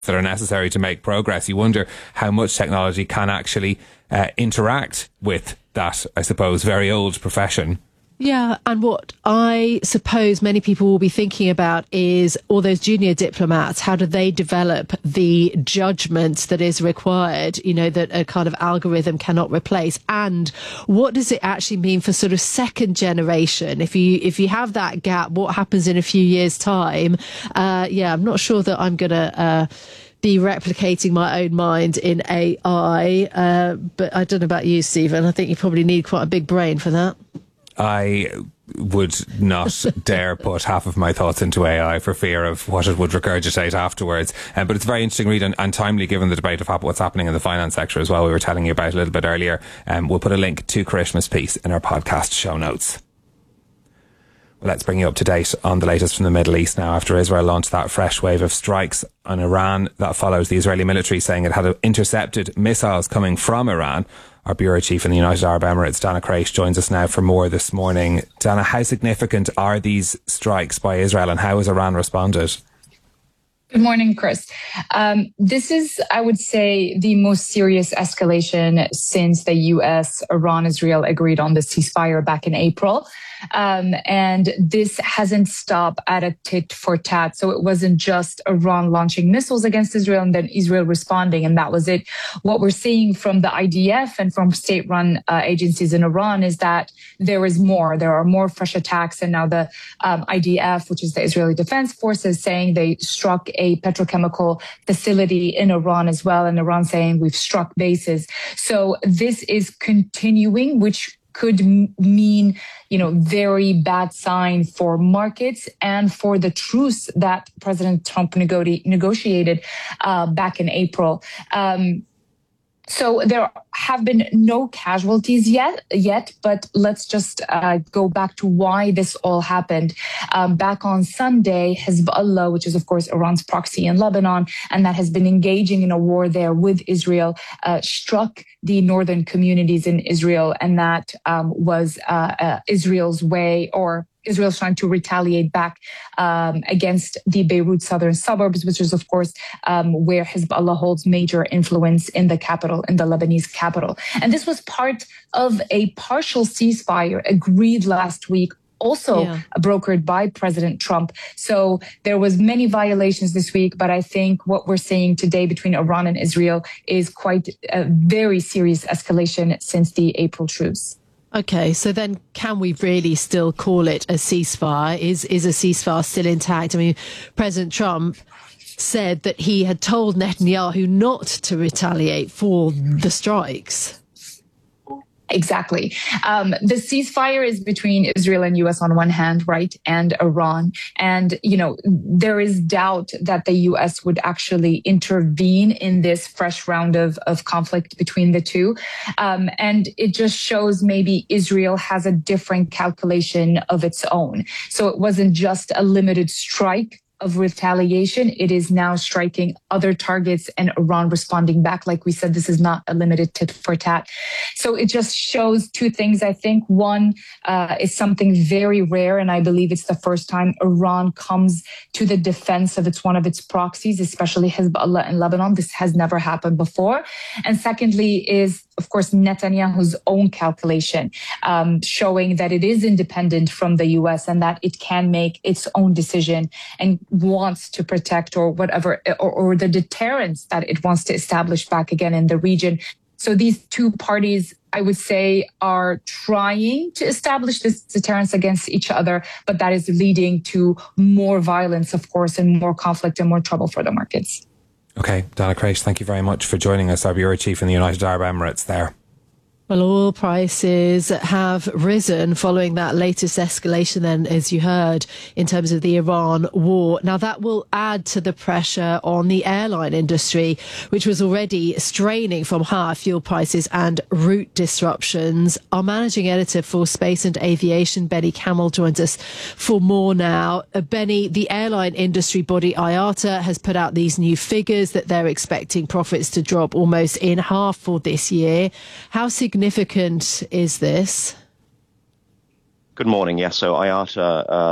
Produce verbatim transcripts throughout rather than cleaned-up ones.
that are necessary to make progress. You wonder how much technology can actually uh, interact with that, I suppose, very old profession. Yeah, and what I suppose many people will be thinking about is all those junior diplomats. How do they develop the judgment that is required, you know, that a kind of algorithm cannot replace? And what does it actually mean for sort of second generation? If you if you have that gap, what happens in a few years' time? Uh, yeah, I'm not sure that I'm going to... Uh, be replicating my own mind in A I, uh, but I don't know about you, Stephen. I think you probably need quite a big brain for that. I would not dare put half of my thoughts into A I for fear of what it would regurgitate afterwards. Um, but it's a very interesting read and, and timely given the debate of what's happening in the finance sector as well. We were telling you about a little bit earlier. Um, we'll put a link to Karishma's piece in our podcast show notes. Well, let's bring you up to date on the latest from the Middle East now. After Israel launched that fresh wave of strikes on Iran, that follows the Israeli military saying it had intercepted missiles coming from Iran. Our bureau chief in the United Arab Emirates, Dana Craich, joins us now for more this morning. Dana, how significant are these strikes by Israel and how has Iran responded? Good morning, Chris. Um, this is, I would say, the most serious escalation since the U S, Iran, Israel agreed on the ceasefire back in April. Um, and this hasn't stopped at a tit for tat. So it wasn't just Iran launching missiles against Israel and then Israel responding, and that was it. What we're seeing from the I D F and from state-run uh, agencies in Iran is that there is more. There are more fresh attacks. And now the um, I D F, which is the Israeli Defense Forces, saying they struck a petrochemical facility in Iran as well. And Iran saying we've struck bases. So this is continuing, which could m- mean, you know, very bad sign for markets and for the truce that President Trump nego- negotiated uh, back in April. Um, So there have been no casualties yet, yet, but let's just uh, go back to why this all happened. Um, back on Sunday, Hezbollah, which is, of course, Iran's proxy in Lebanon, and that has been engaging in a war there with Israel, uh, struck the northern communities in Israel. And that um, was uh, uh, Israel's way, or Israel's trying to retaliate back um, against the Beirut southern suburbs, which is, of course, um, where Hezbollah holds major influence in the capital, in the Lebanese capital. And this was part of a partial ceasefire agreed last week, also yeah. brokered by President Trump. So there was many violations this week, but I think what we're seeing today between Iran and Israel is quite a very serious escalation since the April truce. Okay, so then can we really still call it a ceasefire? Is is a ceasefire still intact? I mean, President Trump said that he had told Netanyahu not to retaliate for the strikes. Exactly. Um, the ceasefire is between Israel and U S on one hand, right, and Iran. And, you know, there is doubt that the U S would actually intervene in this fresh round of, of conflict between the two. Um, and it just shows maybe Israel has a different calculation of its own. So it wasn't just a limited strike of retaliation. It is now striking other targets and Iran responding back. Like we said, this is not a limited tit for tat. So it just shows two things. I think one uh, is something very rare, and I believe it's the first time Iran comes to the defense of its one of its proxies, especially Hezbollah in Lebanon. This has never happened before. And secondly is, of course, Netanyahu's own calculation, um, showing that it is independent from the U S and that it can make its own decision and wants to protect or whatever, or, or the deterrence that it wants to establish back again in the region. So these two parties, I would say, are trying to establish this deterrence against each other, but that is leading to more violence, of course, and more conflict and more trouble for the markets. Okay, Dana Craich, thank you very much for joining us, our bureau chief in the United Arab Emirates there. Well, oil prices have risen following that latest escalation then, as you heard, in terms of the Iran war. Now, that will add to the pressure on the airline industry, which was already straining from higher fuel prices and route disruptions. Our managing editor for Space and Aviation, Benny Camel, joins us for more now. Uh, Benny, the airline industry body I A T A has put out these new figures that they're expecting profits to drop almost in half for this year. How significant significant is this? Good morning. Yes, so I A T A uh,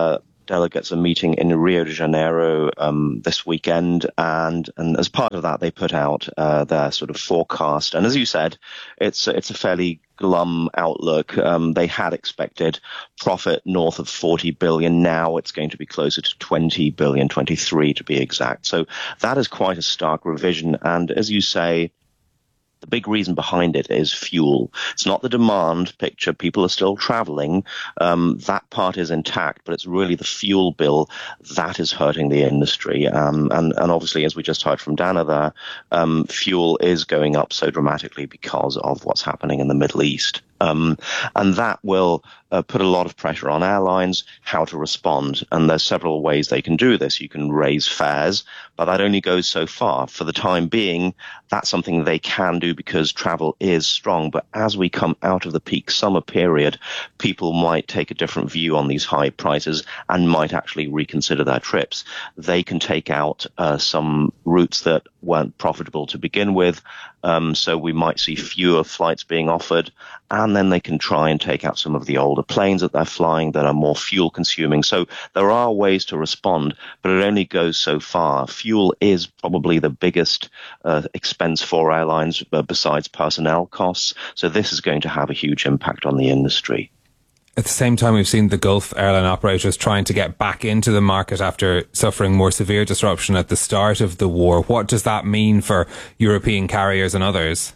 delegates are meeting in Rio de Janeiro um, this weekend, and and as part of that, they put out uh, their sort of forecast. And as you said, it's it's a fairly glum outlook. Um, they had expected profit north of forty billion. Now it's going to be closer to twenty billion, twenty-three to be exact. So that is quite a stark revision. And as you say, the big reason behind it is fuel. It's not the demand picture. People are still traveling. Um, that part is intact, but it's really the fuel bill that is hurting the industry. Um, and, and obviously, as we just heard from Dana there, um, fuel is going up so dramatically because of what's happening in the Middle East. Um, and that will uh, put a lot of pressure on airlines how to respond. And there's several ways they can do this. You can raise fares, but that only goes so far. For the time being, that's something they can do because travel is strong. But as we come out of the peak summer period, people might take a different view on these high prices and might actually reconsider their trips. They can take out uh, some routes that weren't profitable to begin with. Um, so we might see fewer flights being offered, and then they can try and take out some of the older planes that they're flying that are more fuel consuming. So there are ways to respond, but it only goes so far. Fuel is probably the biggest uh, expense for airlines uh, besides personnel costs. So this is going to have a huge impact on the industry. At the same time, we've seen the Gulf airline operators trying to get back into the market after suffering more severe disruption at the start of the war. What does that mean for European carriers and others?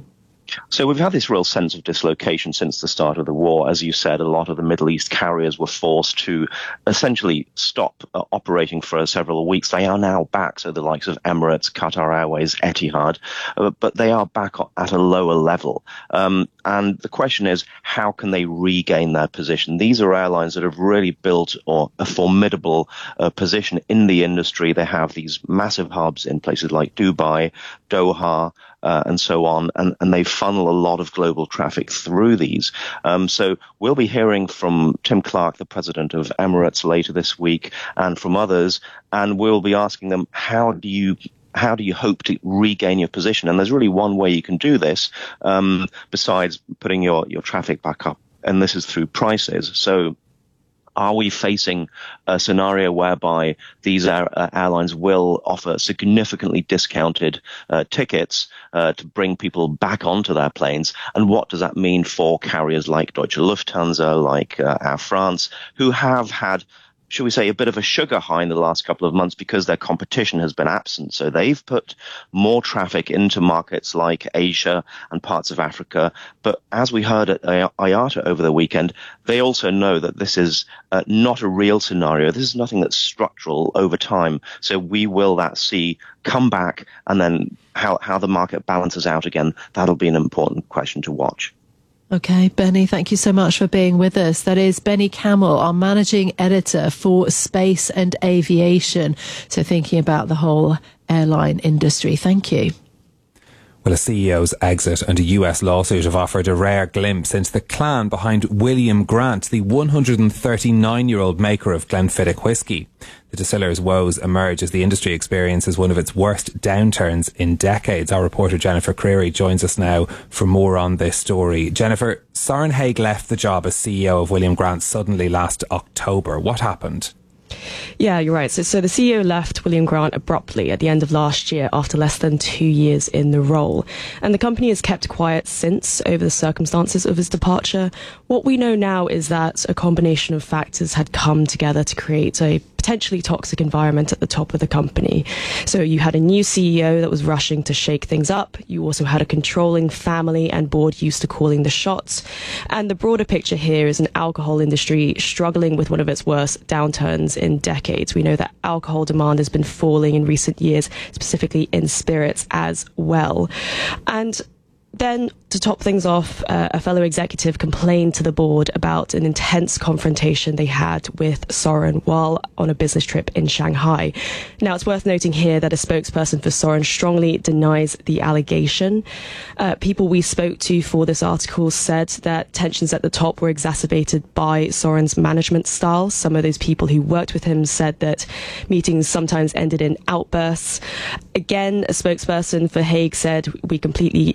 So we've had this real sense of dislocation since the start of the war. As you said, a lot of the Middle East carriers were forced to essentially stop uh, operating for several weeks. They are now back, so the likes of Emirates, Qatar Airways, Etihad, uh, but they are back at a lower level. Um, and the question is, how can they regain their position? These are airlines that have really built or a formidable uh, position in the industry. They have these massive hubs in places like Dubai, Doha, Uh, and so on, and, and they funnel a lot of global traffic through these. Um, so we'll be hearing from Tim Clark, the president of Emirates, later this week, and from others, and we'll be asking them, how do you how do you hope to regain your position? And there's really one way you can do this, um, besides putting your, your traffic back up, and this is through prices. So are we facing a scenario whereby these air, uh, airlines will offer significantly discounted uh, tickets uh, to bring people back onto their planes? And what does that mean for carriers like Deutsche Lufthansa, like uh, Air France, who have had, should we say, a bit of a sugar high in the last couple of months because their competition has been absent. So they've put more traffic into markets like Asia and parts of Africa. But as we heard at I A T A over the weekend, they also know that this is uh, not a real scenario. This is nothing that's structural over time. So we will that see come back, and then how, how the market balances out again, that'll be an important question to watch. Okay, Benny, thank you so much for being with us. That is Benny Camel, our managing editor for Space and Aviation. So thinking about the whole airline industry. Thank you. Well, a C E O's exit and a U S lawsuit have offered a rare glimpse into the clan behind William Grant, the one hundred thirty-nine-year-old maker of Glenfiddich whiskey. The distiller's woes emerge as the industry experiences one of its worst downturns in decades. Our reporter Jennifer Creary joins us now for more on this story. Jennifer, Soren Haig left the job as C E O of William Grant suddenly last October. What happened? Yeah, you're right. So, so the C E O left William Grant abruptly at the end of last year after less than two years in the role. And the company has kept quiet since over the circumstances of his departure. What we know now is that a combination of factors had come together to create a potentially toxic environment at the top of the company. So you had a new C E O that was rushing to shake things up. You also had a controlling family and board used to calling the shots. And the broader picture here is an alcohol industry struggling with one of its worst downturns in decades. We know that alcohol demand has been falling in recent years, specifically in spirits as well. And then, to top things off, uh, a fellow executive complained to the board about an intense confrontation they had with Soren while on a business trip in Shanghai. Now, it's worth noting here that a spokesperson for Soren strongly denies the allegation. Uh, people we spoke to for this article said that tensions at the top were exacerbated by Soren's management style. Some of those people who worked with him said that meetings sometimes ended in outbursts. Again, a spokesperson for Haig said, we completely uh,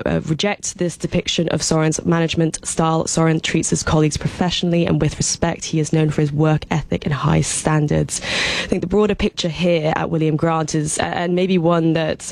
uh, reject this depiction of Soren's management style. Soren treats his colleagues professionally and with respect. He is known for his work ethic and high standards. I think the broader picture here at William Grant is, uh, and maybe one that